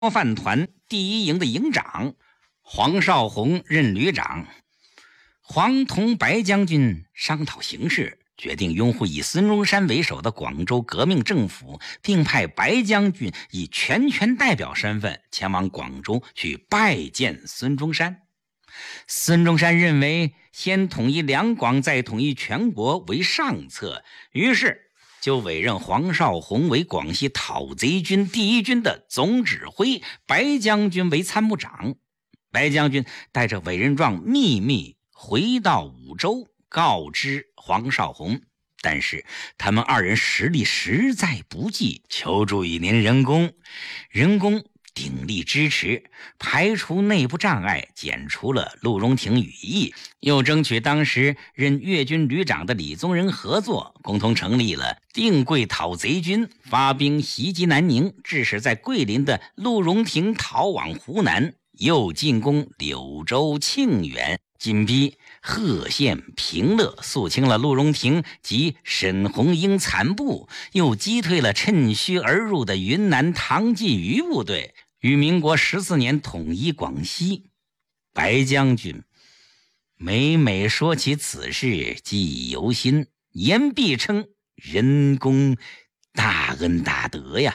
模范团第一营的营长，黄绍竑任旅长。黄同白将军商讨形势，决定拥护以孙中山为首的广州革命政府，并派白将军以全权代表身份前往广州去拜见孙中山。孙中山认为先统一两广再统一全国为上策，于是就委任黄绍竑为广西讨贼军第一军的总指挥，白将军为参谋长。白将军带着委任状秘密回到武州，告知黄绍竑，但是他们二人实力实在不济，求助于您仁公。仁公鼎力支持，排除内部障碍，剪除了陆荣廷羽翼，又争取当时任粤军旅长的李宗仁合作，共同成立了定桂讨贼军，发兵袭击南宁，致使在桂林的陆荣廷逃往湖南，又进攻柳州、庆元，紧逼贺县、平乐，肃清了陆荣廷及沈鸿英残部，又击退了趁虚而入的云南唐继虞部队，于民国14年统一广西。白将军每每说起此事，记忆犹新，言必称仁公大恩大德呀。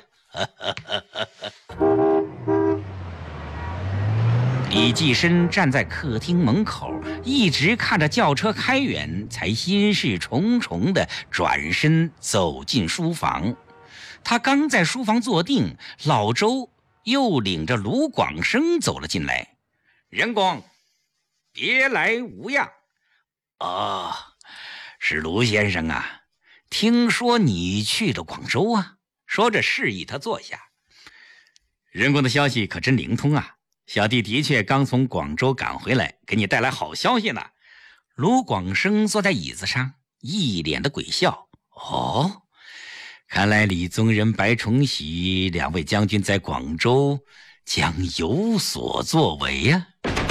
李济深站在客厅门口，一直看着轿车开远，才心事重重地转身走进书房。他刚在书房坐定，老周又领着卢广生走了进来。仁公，别来无恙。哦，是卢先生啊，听说你去了广州啊？说着示意他坐下。仁公的消息可真灵通啊，小弟的确刚从广州赶回来，给你带来好消息呢。卢广生坐在椅子上，一脸的诡笑。哦，看来李宗仁、白崇禧两位将军在广州将有所作为呀。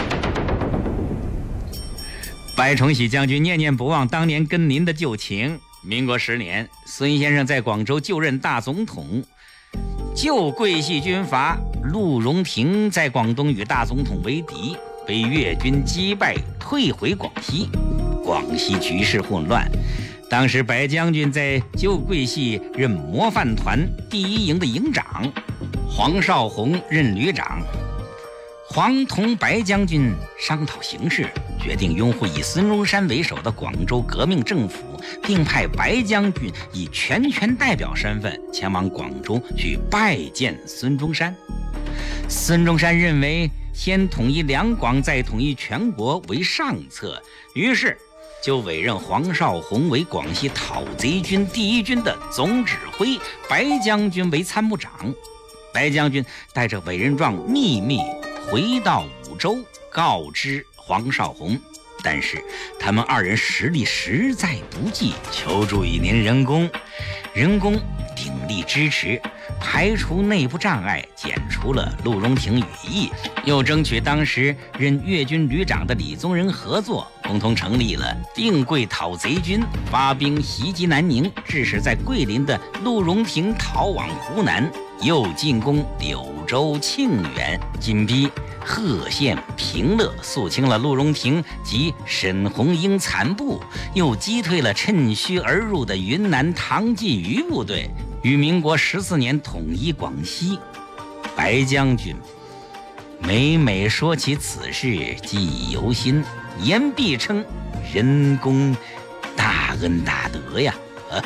白崇禧将军念念不忘当年跟您的旧情。民国10年，孙先生在广州就任大总统，旧桂系军阀陆荣廷在广东与大总统为敌，被粤军击败，退回广西。广西局势混乱，当时白将军在旧桂系任模范团第一营的营长，黄绍竑任旅长。黄同白将军商讨形势，决定拥护以孙中山为首的广州革命政府，并派白将军以全权代表身份前往广州去拜见孙中山。孙中山认为先统一两广再统一全国为上策，于是就委任黄绍竑为广西讨贼军第一军的总指挥，白将军为参谋长。白将军带着委任状秘密回到武州，告知黄绍竑，但是他们二人实力实在不济，求助于您仁公。仁公鼎力支持，排除内部障碍，剪除了陆荣廷羽翼，又争取当时任粤军旅长的李宗仁合作，共同成立了定桂讨贼军，发兵袭击南宁，致使在桂林的陆荣廷逃往湖南，又进攻柳州、庆元，紧逼贺县、平乐，肃清了陆荣廷及沈鸿英残部，又击退了趁虚而入的云南唐继虞部队，于民国14年统一广西。白将军每每说起此事，记忆犹新，言必称仁公大恩大德呀。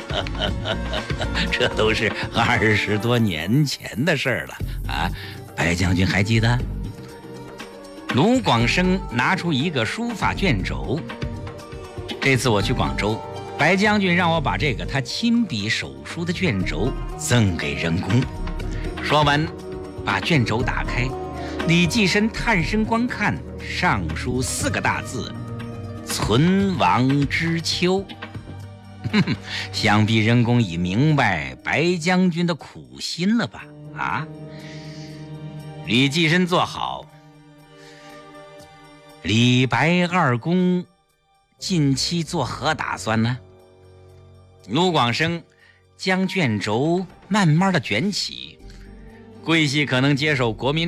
这都是20多年前的事了啊！白将军还记得？卢广生拿出一个书法卷轴，这次我去广州，白将军让我把这个他亲笔手书的卷轴赠给仁公。说完，把卷轴打开，李济深探身观看，上书4个大字：存亡之秋。想必仁公已明白白将军的苦心了吧？啊！李济深坐好。李白二公近期作何打算呢？卢广生将卷轴慢慢的卷起， 桂系可能接受国民